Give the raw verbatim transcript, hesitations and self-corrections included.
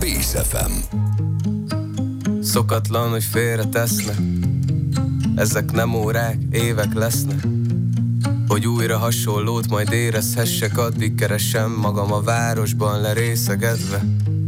Bész ef em. Szokatlan, hogy félre tesznek, ezek nem órák, évek lesznek, hogy újra hasonlót majd érezhessek, addig keresem magam a városban lerészegedve.